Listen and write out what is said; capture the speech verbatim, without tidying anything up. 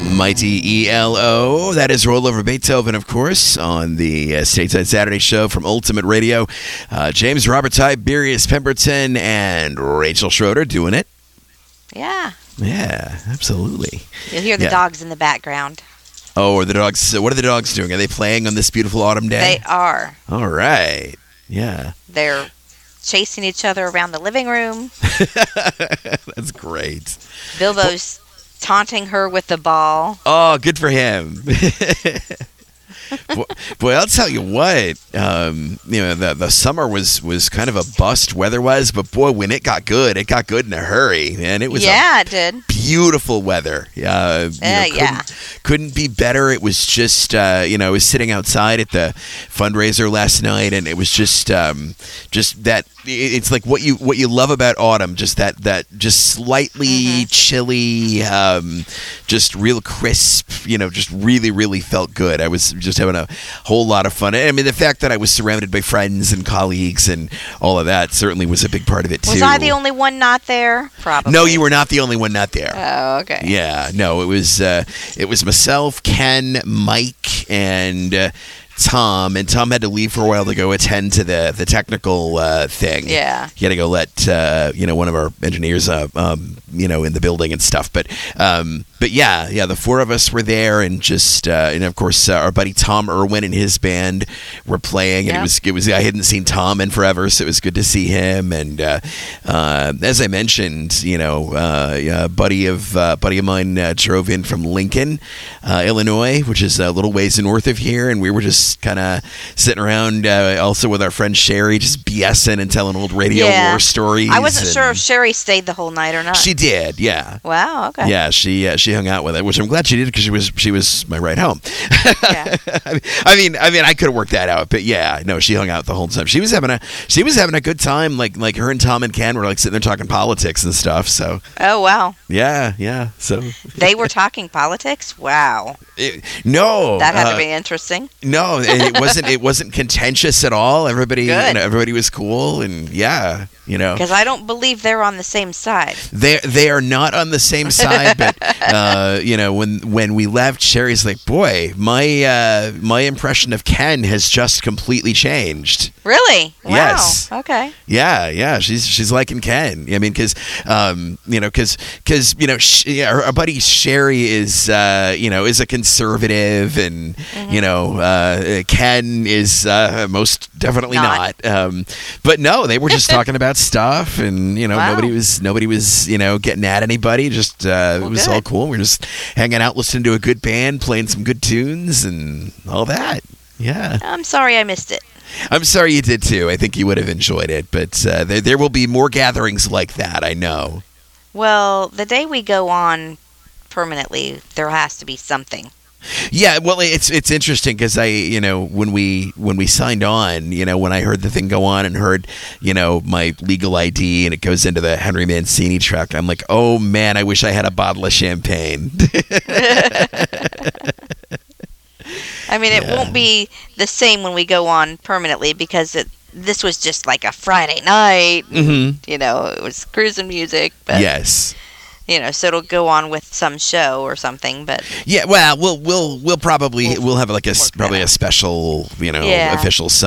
Mighty E L O. That is Rollover Beethoven, of course, on the uh, Stateside Saturday show from Ultimate Radio. Uh, James Robert Tiberius Pemberton and Rachel Schroeder doing it. Yeah. Yeah, absolutely. You'll hear the yeah. dogs in the background. Oh, are the dogs? What are the dogs doing? Are they playing on this beautiful autumn day? They are. All right. Yeah. They're chasing each other around the living room. That's great. Bilbo's taunting her with the ball. Oh, good for him. boy, boy, I'll tell you what. Um, you know, the the summer was, was kind of a bust weather-wise, but boy, when it got good, it got good in a hurry, man. It was yeah, a it did. Beautiful weather. Uh, uh, you know, couldn't, yeah. Couldn't be better. It was just, uh, you know, I was sitting outside at the fundraiser last night, and it was just, um, just that. It's like what you what you love about autumn, just that that just slightly mm-hmm. chilly, um, just real crisp. You know, just really really felt good. I was just having a whole lot of fun. I mean, the fact that I was surrounded by friends and colleagues and all of that certainly was a big part of it too. Was I the only one not there? Probably. No, you were not the only one not there. Oh, okay. Yeah, no, it was uh, it was myself, Ken, Mike, and. Uh, Tom, and Tom had to leave for a while to go attend to the the technical uh, thing. Yeah, he had to go let uh, you know one of our engineers, uh, um, you know, in the building and stuff. But um, but yeah, yeah, the four of us were there, and just uh, and of course uh, our buddy Tom Irwin and his band were playing, and yep. it was it was I hadn't seen Tom in forever, so it was good to see him. And uh, uh, as I mentioned, you know, uh, a buddy of uh, buddy of mine uh, drove in from Lincoln, uh, Illinois, which is a little ways north of here, and we were just kind of sitting around uh, also with our friend Sherry, just BSing and telling old radio yeah. war stories. I wasn't sure if Sherry stayed the whole night or not. She did, yeah. Wow, okay. Yeah, she uh, she hung out with it, which I'm glad she did because she was she was my ride home. Yeah. I mean, I mean, I could have worked that out, but yeah, no, she hung out the whole time. She was having a she was having a good time. Like like her and Tom and Ken were like sitting there talking politics and stuff. So. Oh wow. Yeah, yeah. So. They were talking politics. Wow. It, no. That had uh, to be interesting. No, it wasn't. It wasn't contentious at all. Everybody, Good. You know, everybody was cool, and yeah, you know. Because I don't believe they're on the same side. They they are not on the same side, but uh, you know, when when we left, Sherry's like, "Boy, my uh, my impression of Ken has just completely changed." Really? Wow. Yes. Okay. Yeah, yeah. She's she's liking Ken. I mean, because um, you know, because because you know, sh- yeah, our, our buddy Sherry is uh, you know is a conservative, and mm-hmm. you know, uh, Ken is uh, most definitely not. not. Um, but no, they were just talking about stuff, and you know, wow. nobody was nobody was you know getting at anybody. Just uh, well, it was good. all cool. We were just hanging out, listening to a good band, playing some good tunes, and all that. Yeah. I'm sorry I missed it. I'm sorry you did too. I think you would have enjoyed it, but uh, there, there will be more gatherings like that, I know. Well, the day we go on permanently, there has to be something. Yeah, well, it's it's interesting because I, you know, when we when we signed on, you know, when I heard the thing go on and heard, you know, my legal I D and it goes into the Henry Mancini truck, I'm like, oh man, I wish I had a bottle of champagne. I mean, it yeah. won't be the same when we go on permanently because it, this was just like a Friday night. Mm-hmm. You know, it was cruising music. But, yes. You know, so it'll go on with some show or something. But yeah, well, we'll we'll we'll probably we'll we'll have like a probably a special, you know, yeah. official